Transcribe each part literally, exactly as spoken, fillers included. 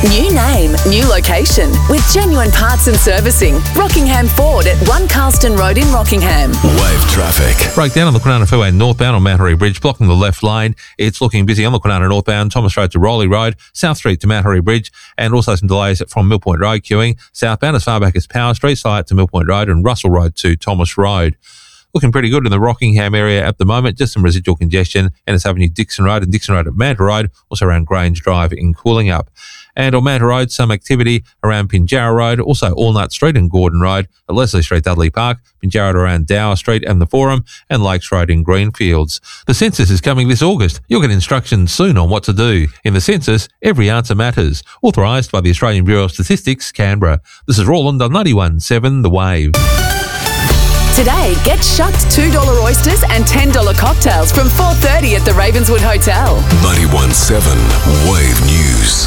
New name, new location with genuine parts and servicing. Rockingham Ford at one Carlston Road in Rockingham. Wave traffic. Breakdown on the Kwinana Freeway northbound on Mount Harry Bridge, blocking the left lane. It's looking busy on the Kwinana northbound, Thomas Road to Rowley Road, South Street to Mount Harry Bridge, and also some delays from Mill Point Road queuing southbound as far back as Power Street, Side to Mill Point Road, and Russell Road to Thomas Road. Looking pretty good in the Rockingham area at the moment, just some residual congestion. Ennis Avenue, Dixon Road and Dixon Road at Manta Road, also around Grange Drive in Coolingup. And on Manta Road, some activity around Pinjarra Road, also Allnut Street and Gordon Road, at Leslie Street, Dudley Park, Pinjarra around Dower Street and the Forum, and Lakes Road in Greenfields. The census is coming this August. You'll get instructions soon on what to do. In the census, every answer matters. Authorised by the Australian Bureau of Statistics, Canberra. This is Roland on ninety-one point seven The Wave. Today, get shucked two dollar oysters and ten dollar cocktails from four thirty at the Ravenswood Hotel. ninety-one point seven Wave News.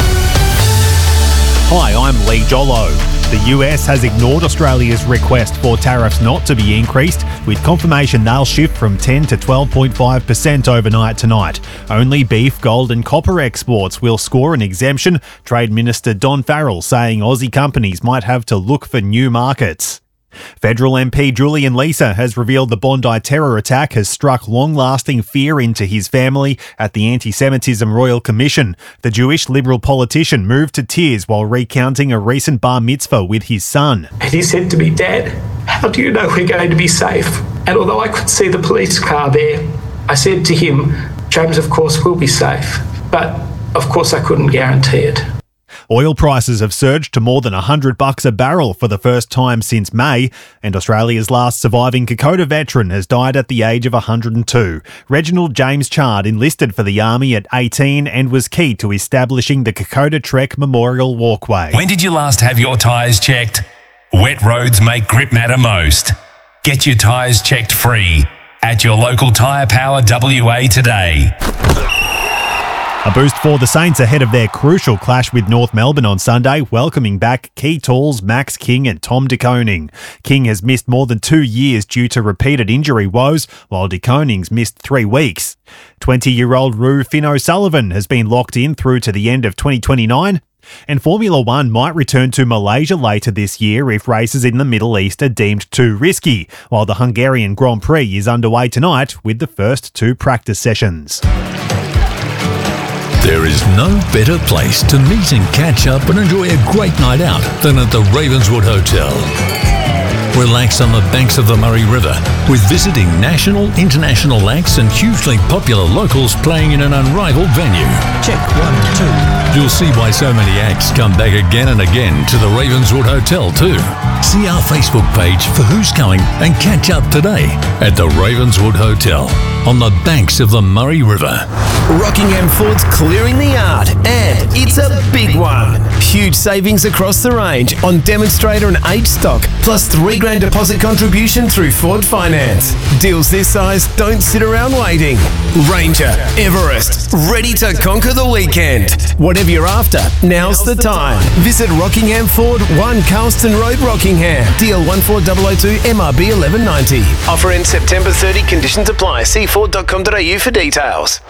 Hi, I'm Lee Jollo. The U S has ignored Australia's request for tariffs not to be increased, with confirmation they'll shift from ten to twelve point five percent overnight tonight. Only beef, gold and copper exports will score an exemption, Trade Minister Don Farrell saying Aussie companies might have to look for new markets. Federal M P Julian Leeser has revealed the Bondi terror attack has struck long-lasting fear into his family at the Anti-Semitism Royal Commission. The Jewish Liberal politician moved to tears while recounting a recent bar mitzvah with his son. And he said to me, "Dad, how do you know we're going to be safe?" And although I could see the police car there, I said to him, "James, of course, we'll be safe." But, of course, I couldn't guarantee it. Oil prices have surged to more than one hundred bucks a barrel for the first time since May, and Australia's last surviving Kokoda veteran has died at the age of one hundred two. Reginald James Chard enlisted for the Army at eighteen and was key to establishing the Kokoda Trek Memorial Walkway. When did you last have your tyres checked? Wet roads make grip matter most. Get your tyres checked free at your local Tyre Power W A today. A boost for the Saints ahead of their crucial clash with North Melbourne on Sunday, welcoming back key tools Max King and Tom De Koning. King has missed more than two years due to repeated injury woes, while De Koning's missed three weeks. twenty-year-old Rue Finn O'Sullivan has been locked in through to the end of twenty twenty-nine. And Formula One might return to Malaysia later this year if races in the Middle East are deemed too risky, while the Hungarian Grand Prix is underway tonight with the first two practice sessions. There is no better place to meet and catch up and enjoy a great night out than at the Ravenswood Hotel. Relax on the banks of the Murray River with visiting national, international acts and hugely popular locals playing in an unrivaled venue. Check one, two. You'll see why so many acts come back again and again to the Ravenswood Hotel too. See our Facebook page for who's coming and catch up today at the Ravenswood Hotel on the banks of the Murray River. Rockingham Ford's clearing the yard, and it's a big one. Huge savings across the range on demonstrator and H stock, plus three grand deposit contribution through Ford Finance. Deals this size don't sit around waiting. Ranger, Everest, ready to conquer the weekend. Whatever you're after, now's the time. Visit Rockingham Ford, one Carlston Road, Rockingham. D L one four zero zero two M R B eleven ninety. Offer ends September thirtieth. Conditions apply. See ford dot com dot a u for details.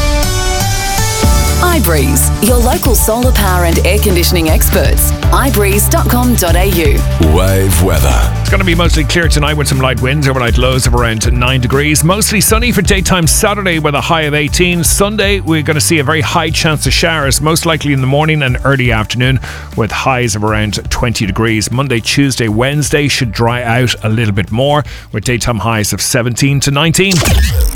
iBreeze, your local solar power and air conditioning experts. i breeze dot com dot a u. Wave weather. It's going to be mostly clear tonight with some light winds, overnight lows of around nine degrees. Mostly sunny for daytime Saturday with a high of eighteen. Sunday, we're going to see a very high chance of showers, most likely in the morning and early afternoon, with highs of around twenty degrees. Monday, Tuesday, Wednesday should dry out a little bit more, with daytime highs of seventeen to nineteen.